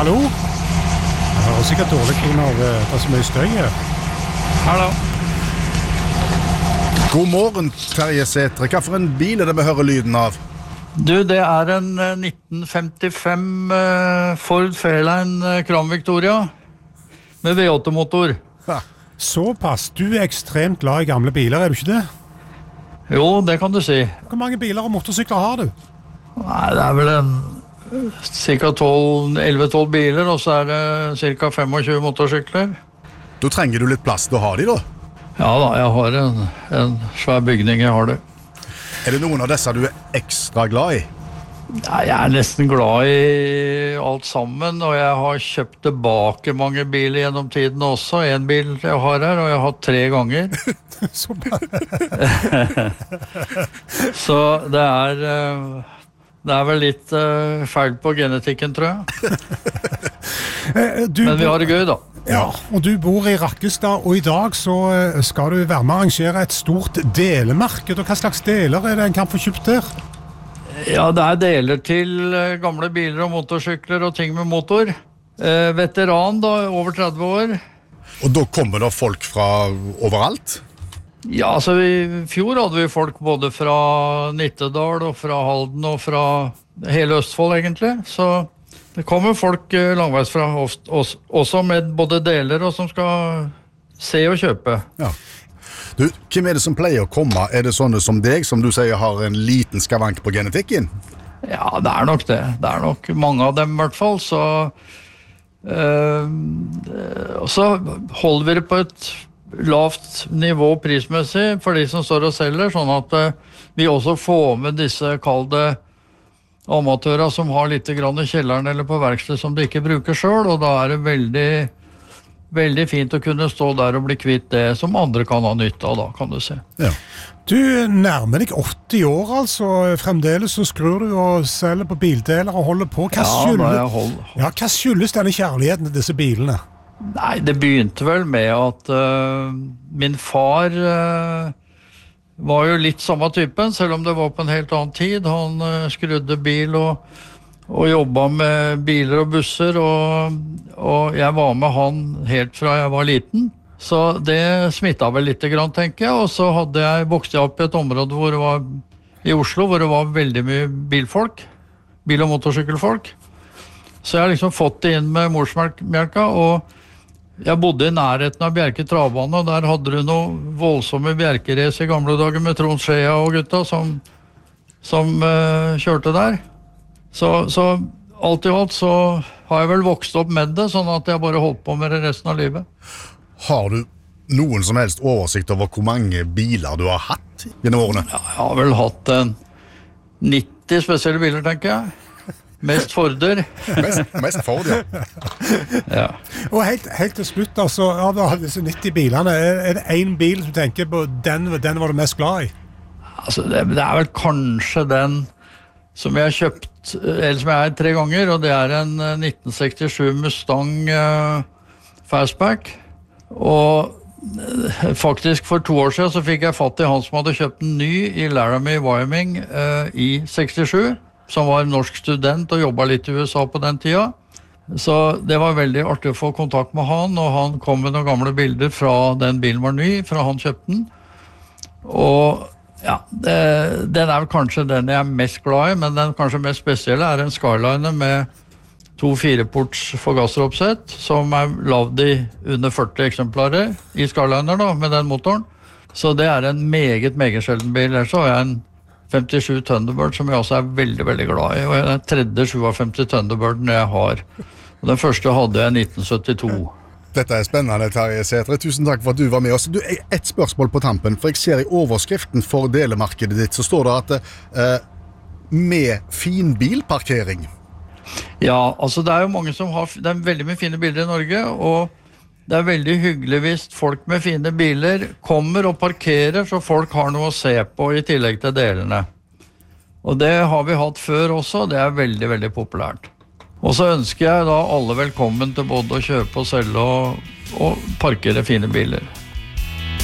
Hallo? Jeg hører sikkert dårlig når det så mye støy her. Hallo. God morgen, Terje Sætre. Hva for en bil det vi hører lyden av? Du, det en 1955 Ford Fairlane Crown Victoria med V8-motor. Såpass. Du ekstremt glad i gamle biler, du ikke det? Jo, det kan du si. Hvor mange biler og motorsykler har du? Nei, det vel cirka 11-12 biler, og så det cirka 25 motorsykler. Da trenger du litt plass til å ha de, da? Ja da, jeg har en svær bygning, jeg har det. Det noen av disse du ekstra glad i? Nei, jeg nesten glad i alt sammen, og jeg har kjøpt tilbake mange biler gjennom tiden også. En bil jeg har her, og jeg har hatt 3 ganger. Så det vel litt feil på genetikken, tror jeg. Men vi har det gøy, da. Ja, og du bor i Rakkestad, og i dag så skal du være med å arrangere et stort delemarked. Og hva slags deler det en kan få kjøpt der? Ja, det deler til gamle biler og motorsykler og ting med motor. Veteran da, over 30 år. Og da kommer det folk fra overalt? Ja, altså i fjor hadde vi folk både fra Nittedal og fra Halden og fra hele Østfold egentlig. Så det kommer folk langveis fra oss også med både deler og som skal se og kjøpe. Ja. Du, hvem det som pleier å komme? Det sånne som deg, som du sier har en liten skavank på genetikken? Ja, det nok det. Det nok mange av dem i hvert fall. Så holder vi det på et lavt nivå prismessig for de som står og selger, sånn at vi også får med disse kalde amatører som har litt grann i kjelleren eller på verksted som de ikke bruker selv, og da det veldig fint å kunne stå der og bli kvitt det som andre kan ha nytte av da, kan du se. Ja. Du nærmer deg 80 år, altså. Fremdeles så skrur du og selger på bildeler og holder på. Hva skyldes denne kjærligheten til disse bilene? Nei, det begynte vel med at min far var jo litt samme typen, selv om det var på en helt annen tid. Han skrudde bil og jobbet med biler og busser, og jeg var med han helt fra jeg var liten. Så det smittet vel litt grann, tenker jeg. Og så vokste jeg opp i et område i Oslo, hvor det var veldig mye bilfolk. Bil- og motorsykkelfolk. Så jeg har liksom fått det inn med morsmelka, og jeg bodde i nærheten av Bjerke travbane, og der hadde du noe voldsomme bjerkerace i gamle dager med Trond Skjea og gutta som kjørte der. Så alt i alt så har jeg vel vokst opp med det, sånn at jeg bare holdt på med det resten av livet. Har du noen som helst oversikt over hvor mange biler du har hatt gjennom årene? Ja, jeg har vel hatt 90 spesielle biler, tenker jeg. Mest Forder. Mest Ford, ja. Ja. Og helt til slutt, altså, av disse 90 bilene, det en bil som du tenker på, den var du mest glad i? Altså, det vel kanskje den som jeg har kjøpt, eller som jeg 3 ganger, og det en 1967 Mustang Fastback. Og faktisk for 2 år siden så fikk jeg fatt i han som hadde kjøpt en ny i Laramie, Wyoming i 67, som var norsk student og jobbet litt i USA på den tida. Så det var veldig artig å få kontakt med han, og han kom med noen gamle bilder fra den bilen var ny, fra han kjøpte den. Og ja, den vel kanskje den jeg mest glad i, men den kanskje mest spesielle en Skyliner med 2 4-ports forgasseroppsett, som lavd i under 40 eksemplarer i Skyliner da, med den motoren. Så det en meget sjelden bil. Så har jeg en 57 Thunderbird, som jeg også veldig, veldig glad i, og den tredje 57 Thunderbirden jeg har. Og den første hadde jeg i 1972. Dette spennende, Terje Sætre. Tusen takk for at du var med oss. Du, et spørsmål på tampen, for jeg ser i overskriften for delemarkedet ditt, så står det at med fin bilparkering. Ja, altså det jo mange som har, det veldig mye fine biler i Norge, og det veldig hyggelig hvis folk med fine biler kommer og parkerer, så folk har noe å se på i tillegg til delene. Og det har vi hatt før også, det veldig, veldig populært. Og så ønsker jeg da alle velkommen til både å kjøpe og selge og parkere fine biler.